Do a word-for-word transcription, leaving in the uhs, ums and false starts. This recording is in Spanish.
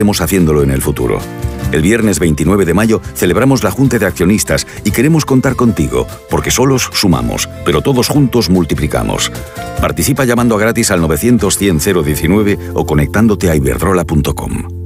Estamos haciéndolo en el futuro. El viernes veintinueve de mayo celebramos la Junta de Accionistas y queremos contar contigo, porque solos sumamos, pero todos juntos multiplicamos. Participa llamando a gratis al novecientos cien cero diecinueve o conectándote a iberdrola punto com.